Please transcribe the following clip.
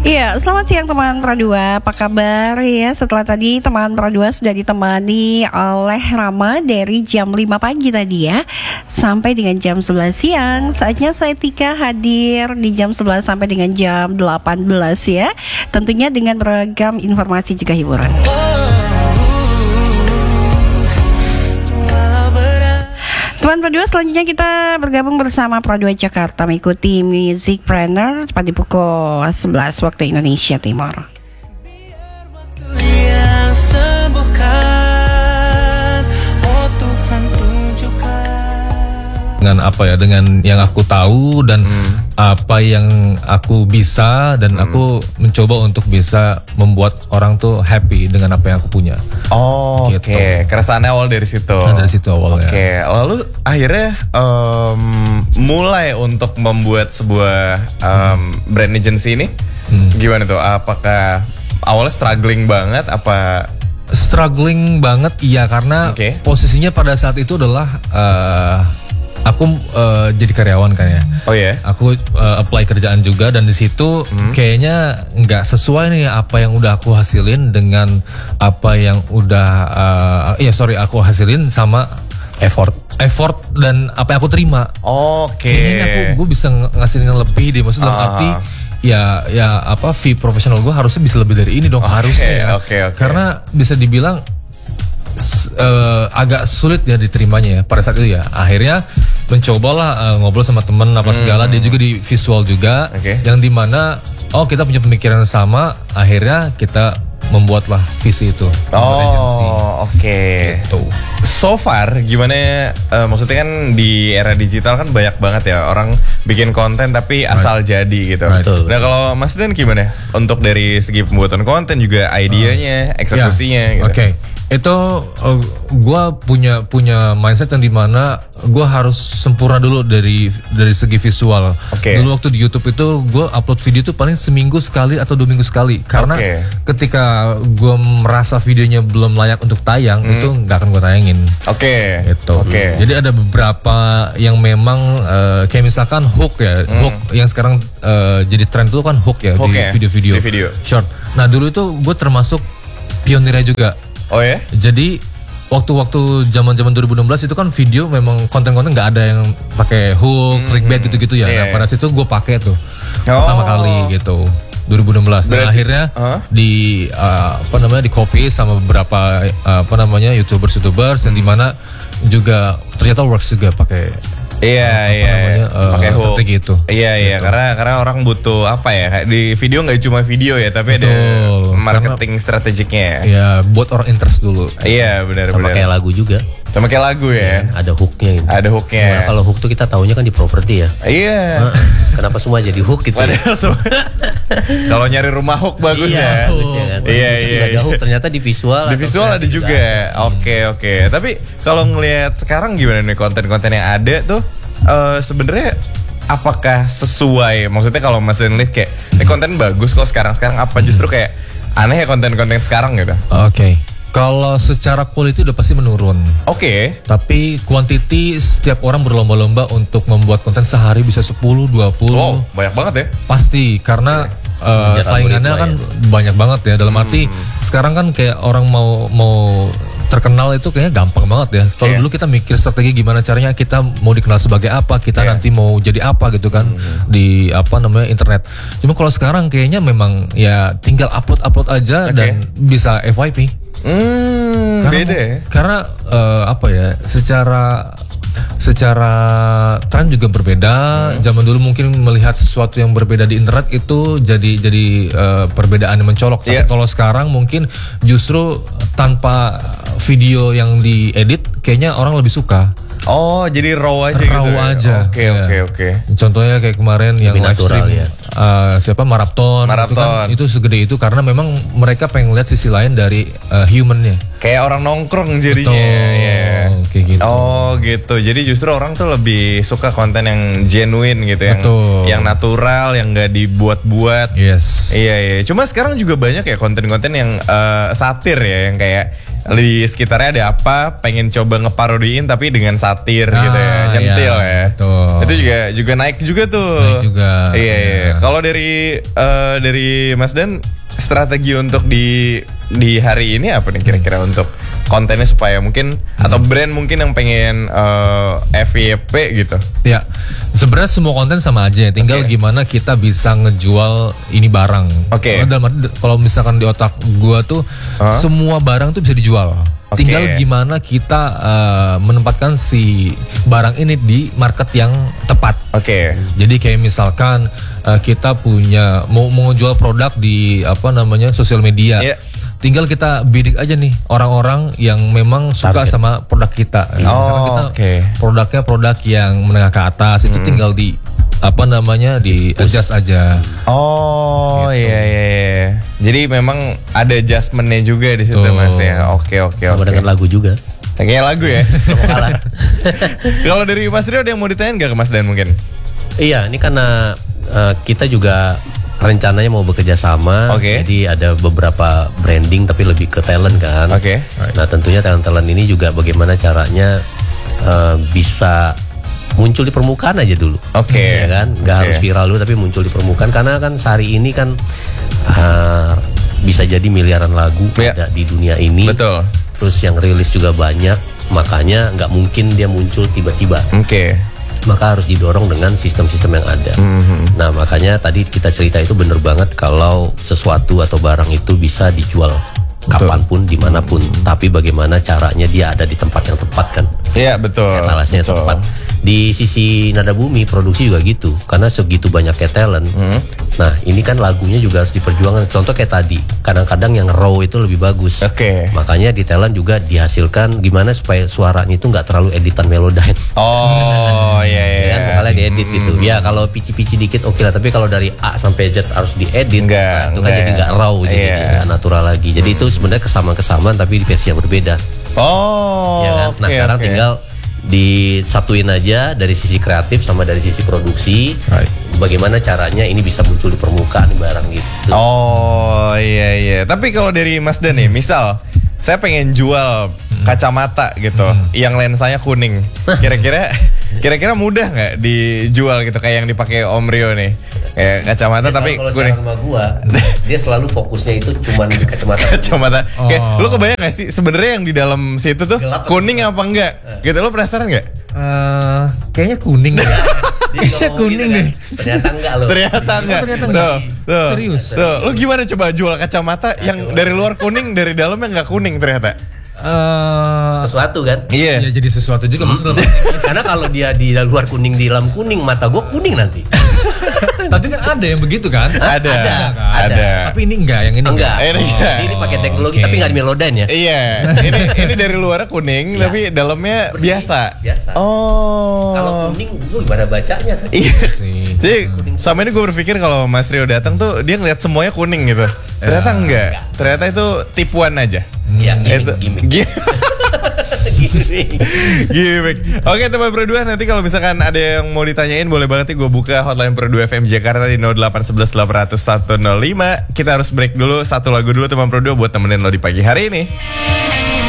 Iya, selamat siang teman Pradua. Apa kabar ya? Setelah tadi teman Pradua sudah ditemani oleh Rama dari jam 5 pagi tadi ya, sampai dengan jam 11 siang. Saatnya saya Tika hadir di jam 11 sampai dengan jam 18 ya. Tentunya dengan beragam informasi juga hiburan. Teman Pradua, selanjutnya kita bergabung bersama Pradua Jakarta mengikuti Music Planner tepat di pukul 11 waktu Indonesia Timur. Dengan apa ya, dengan yang aku tahu dan apa yang aku bisa dan aku mencoba untuk bisa membuat orang tuh happy dengan apa yang aku punya. Oh, gitu. Oke. Keresahannya awal dari situ. Nah, dari situ awalnya. Oke. Lalu akhirnya mulai untuk membuat sebuah brand agency ini gimana tuh? Apakah awalnya struggling banget? Apa struggling banget? Iya, karena posisinya pada saat itu adalah aku jadi karyawan kan ya. Oh ya. Aku apply kerjaan juga dan di situ kayaknya nggak sesuai nih apa yang udah aku hasilin dengan apa yang udah aku hasilin sama effort dan apa yang aku terima. Kayaknya gue bisa ngasilin yang lebih deh. Maksud dalam arti ya apa fee profesional gue harusnya bisa lebih dari ini dong. Harusnya ya. Karena bisa dibilang agak sulit ya diterimanya ya pada saat itu ya. Akhirnya mencobalah ngobrol sama temen apa segala, dia juga di visual juga, yang dimana kita punya pemikiran yang sama, akhirnya kita membuatlah visi itu. Gitu. So far gimana? Maksudnya kan di era digital kan banyak banget ya orang bikin konten tapi asal jadi gitu. Nah kalau Mas Dan gimana? Untuk dari segi pembuatan konten juga idenya, eksekusinya gitu. Itu gue punya mindset yang dimana gue harus sempurna dulu dari segi visual. Dulu waktu di YouTube itu gue upload video tuh paling seminggu sekali atau 2 minggu sekali. Karena ketika gue merasa videonya belum layak untuk tayang, itu nggak akan gue tayangin. Jadi ada beberapa yang memang kayak misalkan hook ya, hook yang sekarang jadi tren tuh kan hook ya, di video-video short. Nah dulu itu gue termasuk pionirnya juga. Oh ya? Jadi waktu zaman 2016 itu kan video memang konten-konten nggak ada yang pakai hook, clickbait gitu-gitu ya. Nah pada situ gue pakai tuh pertama kali gitu 2016. Dan akhirnya di copy sama beberapa youtubers yang dimana juga ternyata works juga pakai. Pakai hook gitu. Iya, karena orang butuh apa ya? Kayak di video nggak cuma video ya, tapi ada marketing strategiknya. Iya, buat orang interest dulu. Iya, benar. Sama kayak lagu juga. Sama kayak lagu ya. Ada hooknya gitu. Ada hooknya. Nah, kalau hook tuh kita taunya kan di properti ya. Iya. Kenapa semua jadi hook gitu? Kalau nyari rumah hook bagus ya. Bagus ya kan. Iya. Ada hook, ternyata di visual. Di visual ada juga. Oke. Tapi kalau ngelihat sekarang gimana nih konten-konten yang ada tuh sebenarnya apakah sesuai? Maksudnya kalau Mas Dan lihat kayak ini konten bagus kok sekarang apa justru kayak aneh ya konten-konten sekarang gitu? Kalau secara quality udah pasti menurun. Tapi quantity setiap orang berlomba-lomba untuk membuat konten sehari bisa 10, 20. Wow, banyak banget ya? Pasti, karena saingannya kan banyak banget ya. Dalam arti sekarang kan kayak orang mau terkenal itu kayaknya gampang banget ya. Kalau dulu kita mikir strategi gimana caranya kita mau dikenal sebagai apa, kita nanti mau jadi apa gitu kan di internet. Cuma kalau sekarang kayaknya memang ya tinggal upload aja dan bisa FYP. Beda ya? Karena secara tren juga berbeda. Zaman dulu mungkin melihat sesuatu yang berbeda di internet itu jadi perbedaan yang mencolok. Tapi kalau sekarang mungkin justru tanpa video yang diedit kayaknya orang lebih suka. Jadi raw aja gitu. Raw aja. Oke. Contohnya kayak kemarin yang live stream Marathon. Itu segede itu karena memang mereka pengen lihat sisi lain dari humannya. Kayak orang nongkrong jadinya. Kayak gitu. Gitu. Jadi justru orang tuh lebih suka konten yang genuine gitu, yang natural, yang nggak dibuat-buat. Yes. Iya. Cuma sekarang juga banyak ya konten-konten yang satir ya, yang kayak di sekitarnya ada apa, pengen coba ngeparodiin tapi dengan satir gitu ya, nyentil iya, ya. betul. Itu juga naik juga tuh. Naik juga. Iya. Iya. Kalau dari Mas Dan, strategi untuk di hari ini apa nih kira-kira untuk kontennya supaya mungkin atau brand mungkin yang pengen FYP gitu. Ya, sebenarnya semua konten sama aja, tinggal gimana kita bisa ngejual ini barang. Oke. Kalau misalkan di otak gua tuh semua barang tuh bisa dijual. Tinggal gimana kita menempatkan si barang ini di market yang tepat. Oke. Jadi kayak misalkan kita punya mau jual produk di sosial media. Iya. Tinggal kita bidik aja nih orang-orang yang memang suka sama produk kita. Misalkan kita produknya produk yang menengah ke atas, itu tinggal di di adjust aja. Oh Gitu. iya. Jadi memang ada adjustmentnya juga di situ Mas ya. Oke. Sama dengan lagu juga. Kayak lagu ya. Kalah. Kalau dari Mas Rio ada yang mau ditanyain gak ke Mas Dan mungkin? Iya, ini karena kita juga rencananya mau bekerja sama. Jadi ada beberapa branding tapi lebih ke talent kan. Nah tentunya talent ini juga bagaimana caranya bisa muncul di permukaan aja dulu. Ya kan, nggak harus viral dulu tapi muncul di permukaan, karena kan sehari ini kan bisa jadi miliaran lagu ada di dunia ini. Betul. Terus yang rilis juga banyak, makanya nggak mungkin dia muncul tiba-tiba. Maka harus didorong dengan sistem-sistem yang ada. Nah makanya tadi kita cerita itu bener banget, kalau sesuatu atau barang itu bisa dijual kapanpun, dimanapun, tapi bagaimana caranya dia ada di tempat yang tepat kan? Iya betul. Etalasenya tepat. Di sisi Nada Bumi produksi juga gitu, karena segitu banyaknya talent. Nah ini kan lagunya juga harus diperjuangkan. Contoh kayak tadi, kadang-kadang yang raw itu lebih bagus. Makanya di talent juga dihasilkan gimana supaya suaranya itu nggak terlalu editan Melodyne. Oh iya. Kan vokalnya diedit gitu. Ya kalau pici-pici dikit oke lah, tapi kalau dari A sampai Z harus diedit, itu kan jadi nggak raw, jadi nggak natural lagi. Jadi itu sebenarnya kesamaan tapi di versi yang berbeda. Ya kan? Nah sekarang tinggal disatuin aja dari sisi kreatif sama dari sisi produksi. Bagaimana caranya ini bisa muncul di permukaan barang gitu. Oh iya. Tapi kalau dari Mas Dan nih, misal saya pengen jual kacamata gitu, yang lensanya kuning. Kira-kira mudah nggak dijual gitu kayak yang dipakai Om Rio nih? Kayak kacamata tapi kalau kuning. Kalau sama gua, dia selalu fokusnya itu cuma di kacamata. Kayak lu kebayang gak sih sebenarnya yang di dalam situ tuh gelap kuning apa enggak? Gitu, lu penasaran nggak? Kayaknya kuning ya. Dia kuning nih. Ternyata enggak loh. Ternyata enggak. Tuh. Serius. Tuh, lu gimana coba jual kacamata yang dari luar kuning, dari dalamnya nggak kuning ternyata? Sesuatu kan? Iya. Ya jadi sesuatu juga maksudnya. Karena kalau dia di luar kuning, di dalam kuning, mata gue kuning nanti. Tapi kan ada yang begitu kan? Ada. Tapi ini enggak, yang ini enggak. Ini Ini pakai teknologi tapi nggak di Melodyne ya? Iya. Ini dari luarnya kuning tapi dalamnya biasa. Oh. Kalau kuning, lu gimana bacanya? Iya sih. Jadi sama ini gue berpikir kalau Mas Rio datang tuh dia ngeliat semuanya kuning gitu. Ternyata enggak. Ternyata itu tipuan aja. Iya, gimmick. Gimmick. Oke teman Pro2, nanti kalau misalkan ada yang mau ditanyain boleh banget nih gue buka hotline Pro2 FM Jakarta di 0811 800 105. Kita harus break dulu, satu lagu dulu teman Pro2 buat temenin lo di pagi hari ini.